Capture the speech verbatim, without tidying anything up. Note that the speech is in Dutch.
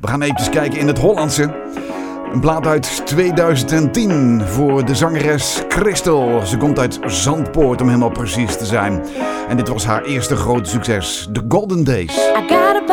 We gaan eventjes kijken in het Hollandse. Een plaat uit tweeduizend tien voor de zangeres Christel. Ze komt uit Zandpoort om helemaal precies te zijn. En dit was haar eerste grote succes, The Golden Days. I got a